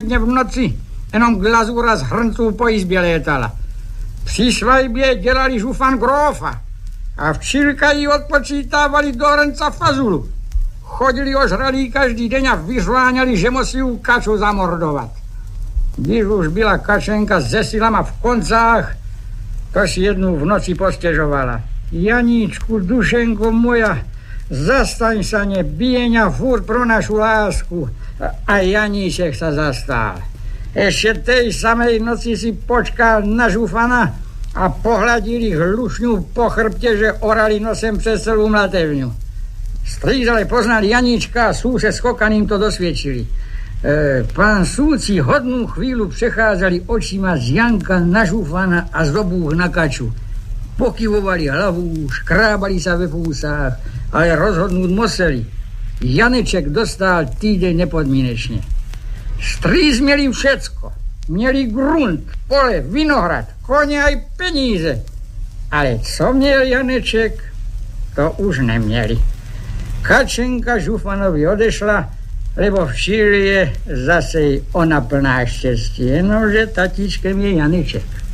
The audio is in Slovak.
jedne v noci jenom glazura z hrnců po izbě létala. Při svatbě dělali žufan grófa a v Čilkaji odpočítávali do hrnca fazulu. Chodili ožralí každý den a vyžváňali, že musí kaču zamordovat. Když už byla kačenka se silama v koncách, to si jednu v noci postěžovala. Janíčku, dušenko moja, zastaň sa, nebíjeňa furt pro našu lásku. A Janíček sa zastal. Ešte tej samej noci si počkal na žufana a pohľadil ich hlušňu po chrbte, že orali nosem přes celú mlatevňu. Strízale poznali Janíčka a súse skokaným to dosviečili. Pán súci hodnú chvíľu prechádzali očima z Janka na žufana a z obúch na kaču. Pokyvovali hlavu, škrábali sa ve púsách, ale rozhodnúť museli. Janeček dostal týdeň nepodmínečne. Stríz mieli všetko. Mieli grunt, pole, vinohrad, kone aj peníze. Ale co měl Janeček, to už nemieli. Kačenka žufanovi odešla, lebo v Číli je zase ona plná štěstí, jenomže tatíčkem je Janeček.